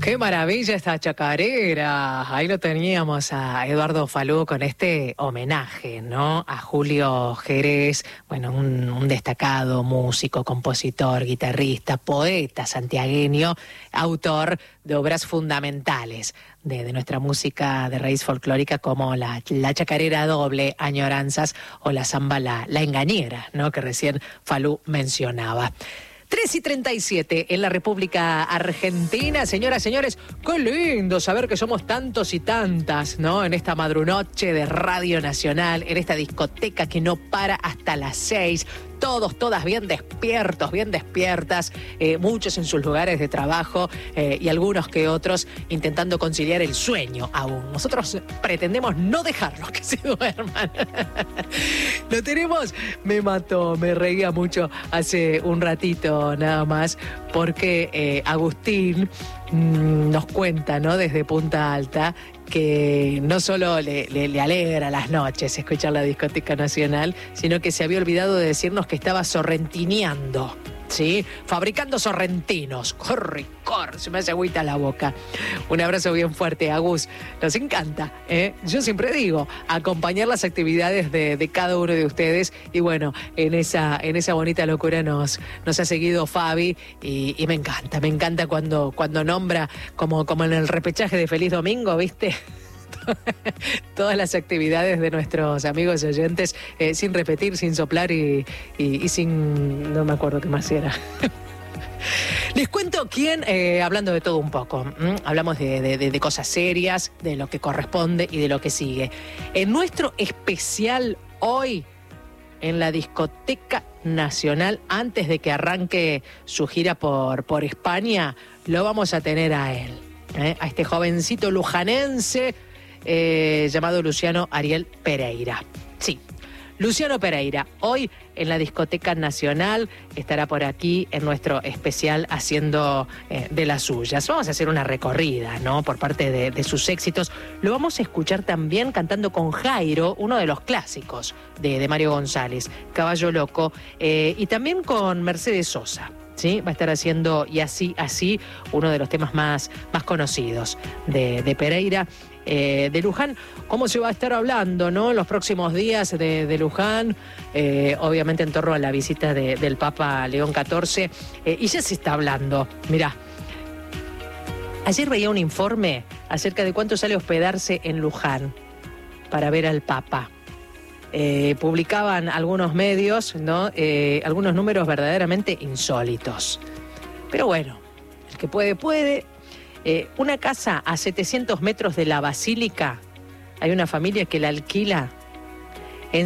Qué maravilla esta chacarera. Ahí lo teníamos a Eduardo Falú con este homenaje, ¿no? A Julio Jerez, bueno, un destacado músico, compositor, guitarrista, poeta santiagueño, autor de obras fundamentales de nuestra música de raíz folclórica como la chacarera doble, Añoranzas, o la samba La Engañera, ¿no? Que recién Falú mencionaba. 3:37 en la República Argentina. Señoras, señores, qué lindo saber que somos tantos y tantas, ¿no? En esta madrunoche de Radio Nacional, en esta discoteca que no para hasta las 6. Todos, todas bien despiertos, bien despiertas, muchos en sus lugares de trabajo y algunos que otros intentando conciliar el sueño aún. Nosotros pretendemos no dejarlos que se duerman. Lo tenemos, me mató, me reía mucho hace un ratito nada más, porque Agustín nos cuenta, ¿no? Desde Punta Alta, que no solo le alegra las noches escuchar la Discoteca Nacional, sino que se había olvidado de decirnos que estaba sorrentineando, ¿sí? Fabricando sorrentinos. Corre, se me hace agüita la boca. Un abrazo bien fuerte, Agus. Nos encanta, ¿eh? Yo siempre digo, acompañar las actividades de cada uno de ustedes. Y bueno, en esa bonita locura nos ha seguido Fabi y me encanta cuando nombra, como en el repechaje de Feliz Domingo, ¿viste? Todas las actividades de nuestros amigos y oyentes, sin repetir, sin soplar y sin... no me acuerdo qué más era. Les cuento quién, hablando de todo un poco, hablamos de cosas serias, de lo que corresponde y de lo que sigue. En nuestro especial hoy, en la Discoteca Nacional, antes de que arranque su gira por España, lo vamos a tener a él, a este jovencito lujanense, llamado Luciano Ariel Pereira. Sí, Luciano Pereira, hoy en la Discoteca Nacional, estará por aquí en nuestro especial haciendo de las suyas. Vamos a hacer una recorrida, ¿no? Por parte de sus éxitos. Lo vamos a escuchar también cantando con Jairo, uno de los clásicos de Mario González, Caballo Loco, y también con Mercedes Sosa. ¿Sí? Va a estar haciendo Y así, uno de los temas más conocidos de Pereira. De Luján, cómo se va a estar hablando, ¿no? En los próximos días de Luján, obviamente en torno a la visita del Papa León XIV, y ya se está hablando. Mirá, ayer veía un informe acerca de cuánto sale hospedarse en Luján para ver al Papa. Publicaban algunos medios, ¿no? Algunos números verdaderamente insólitos. Pero bueno, el que puede. Una casa a 700 metros de la Basílica, hay una familia que la alquila en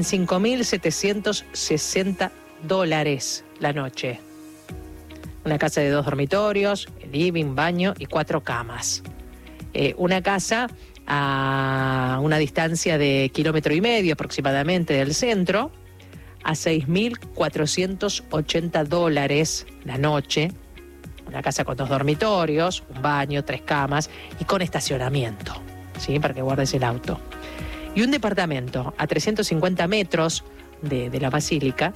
$5.760 la noche. Una casa de 2 dormitorios, living, baño y 4 camas. Una casa a una distancia de 1,5 kilómetros aproximadamente del centro, a $6.480 la noche. Una casa con 2 dormitorios, un baño, 3 camas y con estacionamiento, ¿sí? Para que guardes el auto. Y un departamento a 350 metros de la Basílica,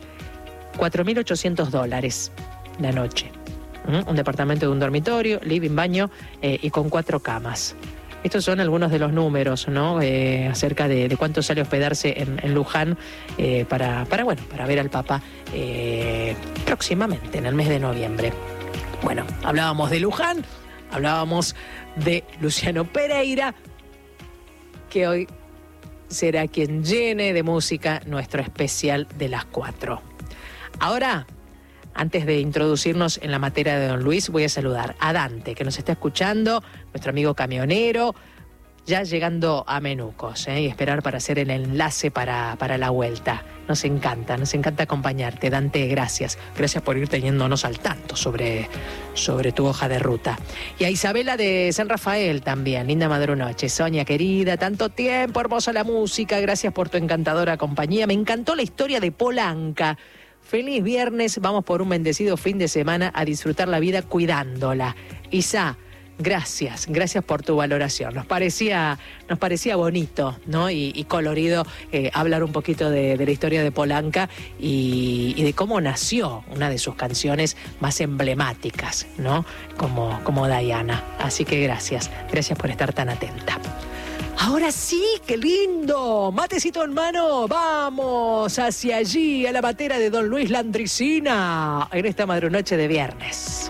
$4.800 la noche. Un departamento de un dormitorio, living, baño y con 4 camas. Estos son algunos de los números, ¿no? Acerca de cuánto sale hospedarse en Luján para ver al Papa próximamente, en el mes de noviembre. Bueno, hablábamos de Luján, hablábamos de Luciano Pereira, que hoy será quien llene de música nuestro especial de las 4. Ahora, antes de introducirnos en la materia de Don Luis, voy a saludar a Dante, que nos está escuchando, nuestro amigo camionero, ya llegando a Menucos, y esperar para hacer el enlace para la vuelta. Nos encanta acompañarte, Dante, gracias por ir teniéndonos al tanto sobre tu hoja de ruta. Y a Isabela de San Rafael también, linda madrunoche. Sonia querida, tanto tiempo, hermosa la música, gracias por tu encantadora compañía. Me encantó la historia de Polanca. Feliz viernes, vamos por un bendecido fin de semana a disfrutar la vida cuidándola. Isa, Gracias por tu valoración. Nos parecía bonito, ¿no? Y colorido hablar un poquito de la historia de Polanca y de cómo nació una de sus canciones más emblemáticas, ¿no? Como Diana. Así que gracias por estar tan atenta. Ahora sí, qué lindo, matecito en mano, vamos hacia allí, a la matera de don Luis Landricina, en esta madrunoche de viernes.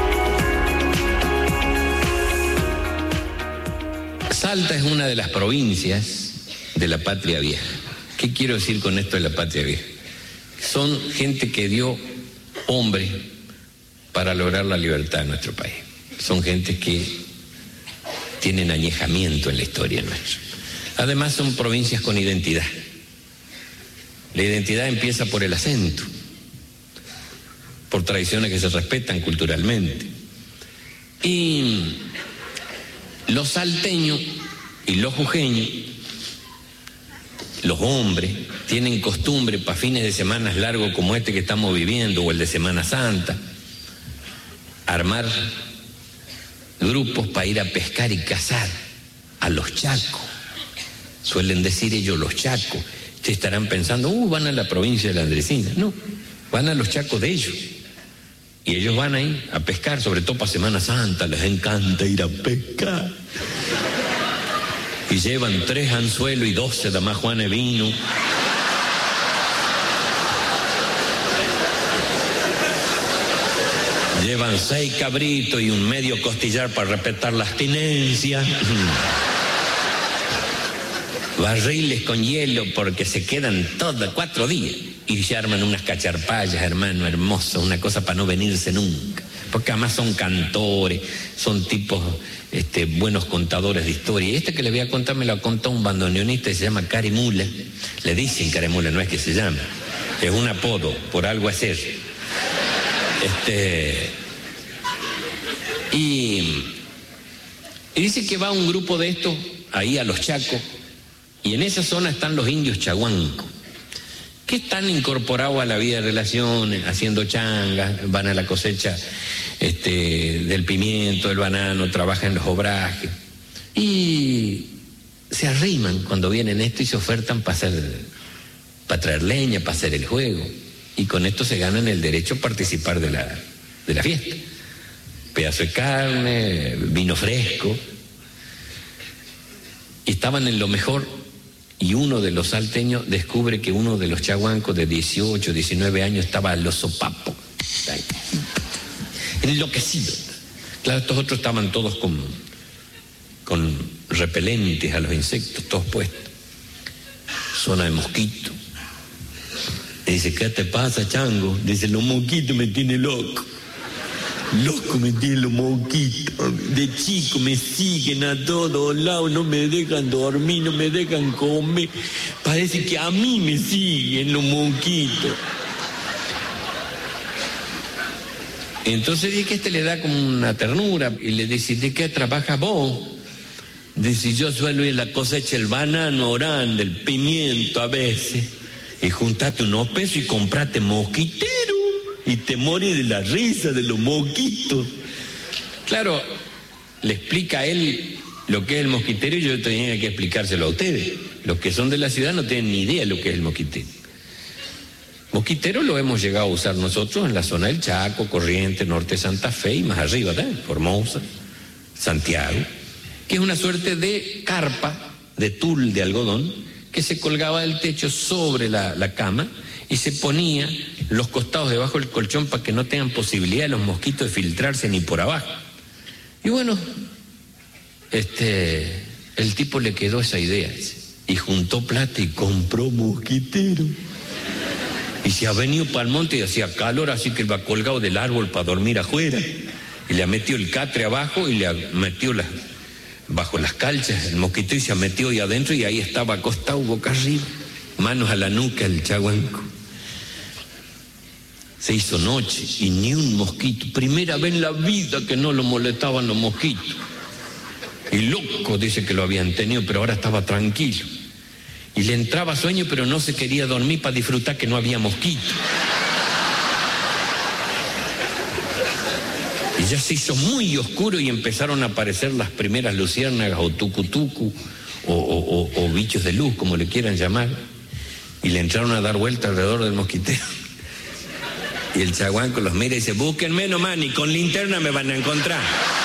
Salta es una de las provincias de la patria vieja. ¿Qué quiero decir con esto de la patria vieja? Son gente que dio hombre para lograr la libertad en nuestro país. Son gente que tienen añejamiento en la historia nuestra. Además son provincias con identidad. La identidad empieza por el acento, por tradiciones que se respetan culturalmente. Y los salteños y los jujeños, los hombres, tienen costumbre para fines de semanas largos como este que estamos viviendo, o el de Semana Santa, armar grupos para ir a pescar y cazar a los chacos. Suelen decir ellos los chacos. Ustedes estarán pensando, van a la provincia de la Landricina. No, van a los chacos de ellos. Y ellos van ahí a pescar, sobre todo para Semana Santa, les encanta ir a pescar. Y llevan 3 anzuelos y 12 de más Juanes vino. Llevan 6 cabritos y un medio costillar para respetar las tenencias. Barriles con hielo porque se quedan todos 4 días. Y se arman unas cacharpallas, hermano, hermoso, una cosa para no venirse nunca. Porque además son cantores, son tipos buenos contadores de historia. Y este que le voy a contar me lo ha contado un bandoneonista que se llama Carimula. Le dicen Carimula, no es que se llama. Es un apodo, por algo hacer. Y dice que va un grupo de estos ahí a los Chacos, y en esa zona están los indios chaguancos, que están incorporados a la vida de relaciones, haciendo changas, van a la cosecha del pimiento, del banano, trabajan en los obrajes, y se arriman cuando vienen esto y se ofertan para traer leña, para hacer el juego. Y con esto se ganan el derecho a participar de la fiesta. Pedazo de carne, vino fresco. Y estaban en lo mejor, y uno de los salteños descubre que uno de los chaguancos de 18, 19 años estaba a los sopapos, enloquecido. Claro, estos otros estaban todos con repelentes a los insectos, todos puestos. Zona de mosquito. Y dice, ¿qué te pasa, chango? Dice, los mosquitos me tienen loco. Loco me tienen los mosquitos. De chico me siguen a todos lados, no me dejan dormir, no me dejan comer. Parece que a mí me siguen los mosquitos. Entonces dice que le da como una ternura y le dice, ¿de qué trabajas vos? Dice, yo suelo ir a la cosecha el banano grande, el pimiento a veces. Y juntate unos pesos y comprate mosquitero y te morís de la risa de los mosquitos. Claro, le explica a él lo que es el mosquitero y yo tenía que explicárselo a ustedes. Los que son de la ciudad no tienen ni idea de lo que es el mosquitero. Mosquitero lo hemos llegado a usar nosotros en la zona del Chaco, Corrientes, Norte de Santa Fe y más arriba, ¿verdad? Formosa, Santiago, que es una suerte de carpa de tul de algodón que se colgaba del techo sobre la cama y se ponía los costados debajo del colchón para que no tengan posibilidad de los mosquitos de filtrarse ni por abajo. Y bueno, el tipo le quedó esa idea y juntó plata y compró mosquitero. Y se ha venido para el monte y hacía calor, así que él va colgado del árbol para dormir afuera. Y le ha metido el catre abajo y le ha metido bajo las calzas el mosquito y se ha metido ahí adentro y ahí estaba acostado boca arriba, manos a la nuca el chaguanco. Se hizo noche y ni un mosquito. Primera vez en la vida que no lo molestaban los mosquitos. Y loco dice que lo habían tenido, pero ahora estaba tranquilo. Y le entraba sueño, pero no se quería dormir para disfrutar que no había mosquito. Y ya se hizo muy oscuro y empezaron a aparecer las primeras luciérnagas o tucutucu o bichos de luz, como le quieran llamar, y le entraron a dar vuelta alrededor del mosquitero. Y el chaguanco los mira y dice: búsquenme nomás, ni con linterna me van a encontrar.